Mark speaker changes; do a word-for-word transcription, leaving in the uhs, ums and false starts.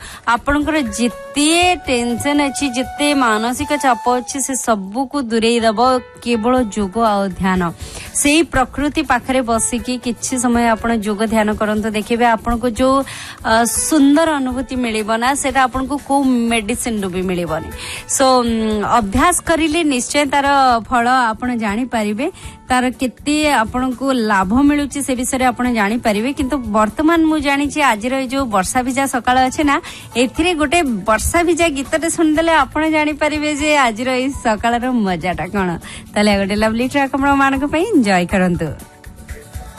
Speaker 1: आपणकर जिते टेंशन अच्छी जिते मानसिक चाप अच्छी से सबू को दूरे दब केवल जोग आ ध्यान से प्रकृति पाखरे बसिकी किछि समय आपण जोग ध्यान करंतु देखिबे आपण को जो सुंदर अनुभूति मिलिबो ना सेटा आपण को को मेडिसिन रो भी मिलिबोनी सो अभ्यास करिले निश्चय तार फल आपण जानि परिबे तार केते आपण को लाभ मिलुची से विषय आपण जानि परिबे किंतु वर्तमान मु जानि छी आज रो जो वर्षा भिजा सकाळ अछि ना एथिरे गोटे वर्षा भिजा गीतटे सुन देले आपण जानि परिबे जे आज रो ई सकाळ रो मजाटा कोन तले गोटे लवली ट्रैक हमरो मानक पई एन्जॉय करंतु।